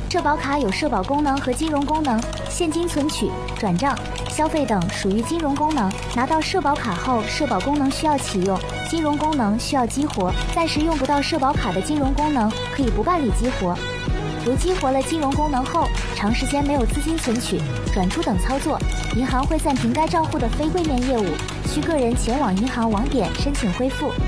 社保卡有社保功能和金融功能，现金存取、转账、消费等属于金融功能。拿到社保卡后，社保功能需要启用，金融功能需要激活。暂时用不到社保卡的金融功能，可以不办理激活。如激活了金融功能后，长时间没有资金存取、转出等操作，银行会暂停该账户的非柜面业务，需个人前往银行网点申请恢复。